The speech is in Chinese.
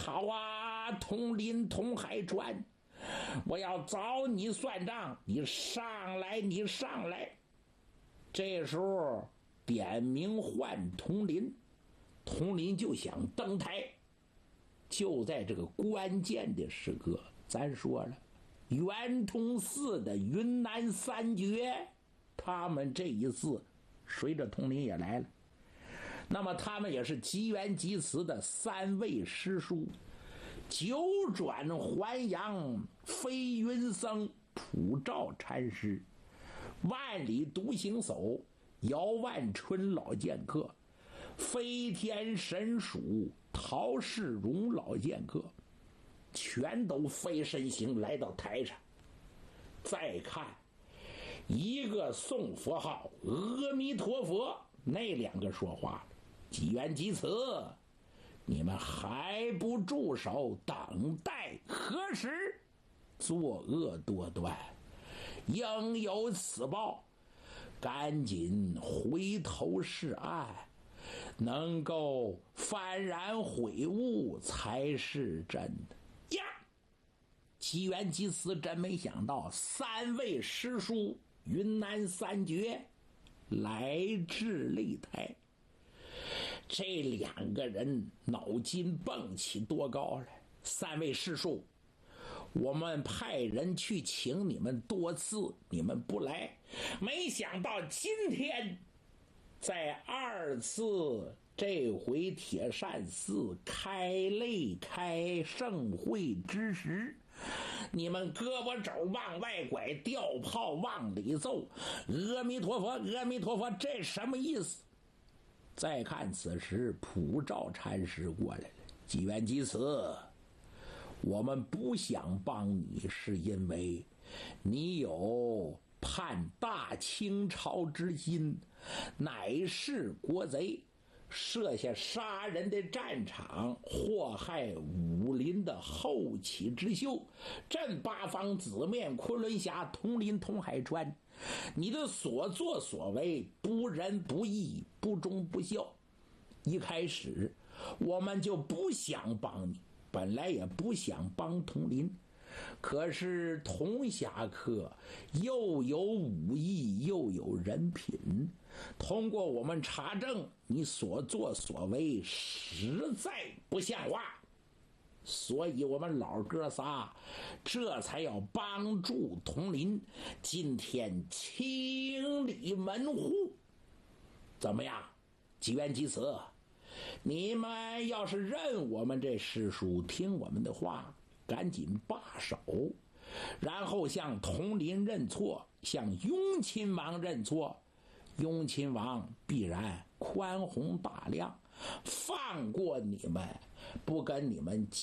好啊，统领统海川，我要找你算账，你上来，你上来。这时候点名换统领，统领就想登台。就在这个关键的时刻，咱说了，圆通寺的云南三绝，他们这一次随着统领也来了。那么他们也是机缘及此的三位师叔：九转还阳飞云僧普照禅师，万里独行叟姚万春老剑客，飞天神鼠陶世荣老剑客，全都飞身行来到台上。再看一个诵佛号阿弥陀佛，那两个说话了：机缘及此，你们还不住手，等待何时？作恶多端，应有此报，赶紧回头是岸，能够幡然悔悟才是真的呀！机缘及此，真没想到三位师叔云南三绝来至擂台。这两个人脑筋蹦起多高来！三位师叔，我们派人去请你们多次，你们不来，没想到今天在二次这回铁扇寺开擂开盛会之时，你们胳膊肘往外拐，吊炮往里奏，阿弥陀佛，阿弥陀佛，这什么意思？再看此时普照禅师过来了：机缘及此，我们不想帮你，是因为你有叛大清朝之心，乃是国贼，设下杀人的战场，祸害武林的后起之秀，镇八方紫面昆仑峡统领统海川，你的所作所为不仁不义，不忠不孝。一开始我们就不想帮你，本来也不想帮统领，可是统侠客又有武艺又有人品，通过我们查证，你所作所为实在不像话，所以我们老哥仨这才要帮助统领今天清理门户。怎么样？机缘及此，你们要是认我们这师叔，听我们的话，赶紧罢手，然后向统领认错，向雍亲王认错，雍亲王必然宽宏大量，放过你们，不跟你们